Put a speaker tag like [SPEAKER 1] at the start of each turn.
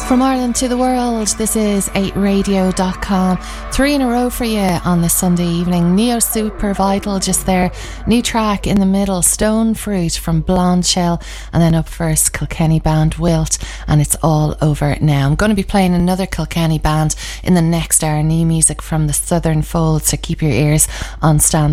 [SPEAKER 1] From Ireland to the world, this is 8radio.com. 3 in a row for you on this Sunday evening. Neo Super Vital just there. New track in the middle, Stone Fruit from Blonde Shell. And then up first, Kilkenny band Wilt. And it's all over now. I'm going to be playing another Kilkenny band in the next hour. New music from the Southern Fold. So keep your ears on stand